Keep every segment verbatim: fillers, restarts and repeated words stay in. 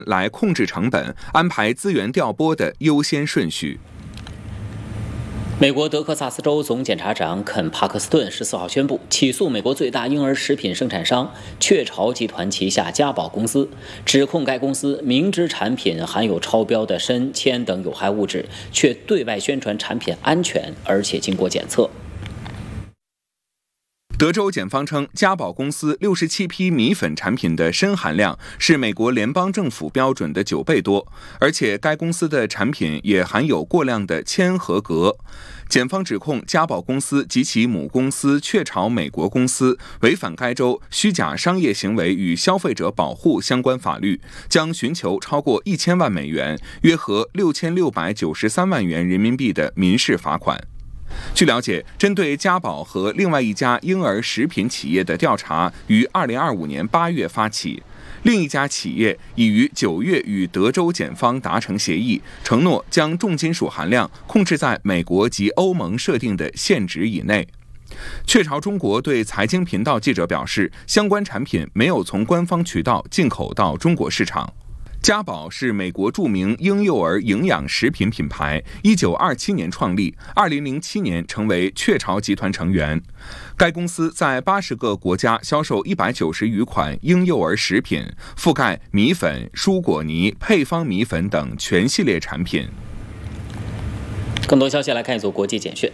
来控制成本，安排资源调拨的优先顺序。 美国德克萨斯州总检察长肯·帕克斯顿十四号宣布，起诉美国最大婴儿食品生产商雀巢集团旗下嘉宝公司，指控该公司明知产品含有超标的砷、铅等有害物质，却对外宣传产品安全，而且经过检测。 德州检方称，嘉宝公司六十七批米粉产品的砷含量是美国联邦政府标准的九倍多，而且该公司的产品也含有过量的铅和镉。检方指控嘉宝公司及其母公司雀巢美国公司违反该州虚假商业行为与消费者保护相关法律，将寻求超过一千万美元，约合六千六百九十三万元人民币的民事罚款。据了解，针对嘉宝和另外一家婴儿食品企业的调查于二零二五年八月发起，另一家企业已于九月与德州检方达成协议，承诺将重金属含量控制在美国及欧盟设定的限值以内。雀巢中国对财经频道记者表示，相关产品没有从官方渠道进口到中国市场。嘉宝是美国著名婴幼儿营养食品品牌，一九二七年创立，二零零七年成为雀巢集团成员。该公司在八十个国家销售一百九十余款婴幼儿食品，覆盖米粉、蔬果泥、配方米粉等全系列产品。 更多消息来看一组国际简讯。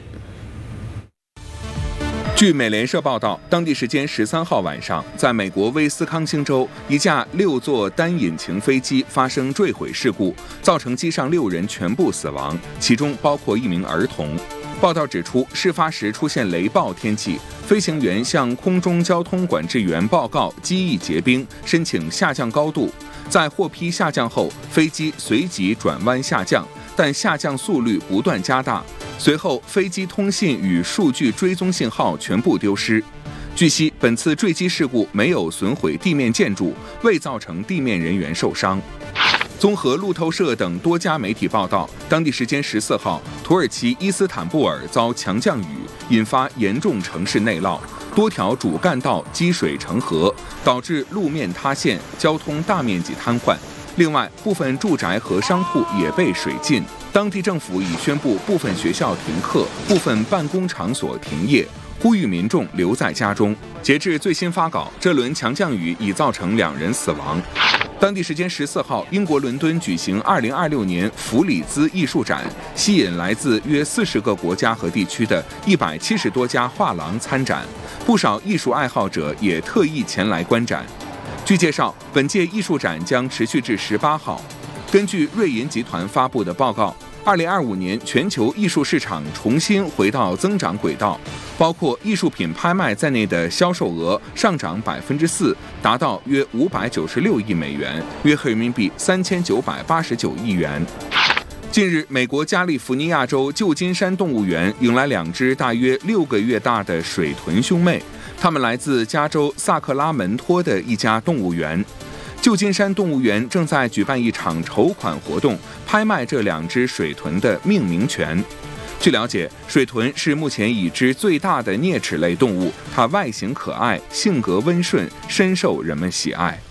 据美联社报道，当地时间十三号晚上，在美国威斯康星州，一架六座单引擎飞机发生坠毁事故，造成机上六人全部死亡，其中包括一名儿童。报道指出，事发时出现雷暴天气，飞行员向空中交通管制员报告机翼结冰，申请下降高度。在获批下降后，飞机随即转弯下降，但下降速率不断加大。随后，飞机通信与数据追踪信号全部丢失。据悉，本次坠机事故没有损毁地面建筑，未造成地面人员受伤。综合路透社等多家媒体报道，当地时间十四号，土耳其伊斯坦布尔遭强降雨，引发严重城市内涝，多条主干道积水成河，导致路面塌陷，交通大面积瘫痪。另外，部分住宅和商铺也被水浸。当地政府已宣布部分学校停课，部分办公场所停业，呼吁民众留在家中。截至最新发稿，这轮强降雨已造成两人死亡。当地时间十四号，英国伦敦举行二零二六年弗里兹艺术展，吸引来自约四十个国家和地区的一百七十多家画廊参展，不少艺术爱好者也特意前来观展。据介绍，本届艺术展将持续至十八号。根据瑞银集团发布的报告，二零二五年全球艺术市场重新回到增长轨道，包括艺术品拍卖在内的销售额上涨百分之四，达到约五百九十六亿美元，约合人民币三千九百八十九亿元。近日，美国加利福尼亚州旧金山动物园迎来两只大约六个月大的水豚兄妹，它们来自加州萨克拉门托的一家动物园。旧金山动物园正在举办一场筹款活动，拍卖这两只水豚的命名权。据了解，水豚是目前已知最大的啮齿类动物，它外形可爱，性格温顺，深受人们喜爱。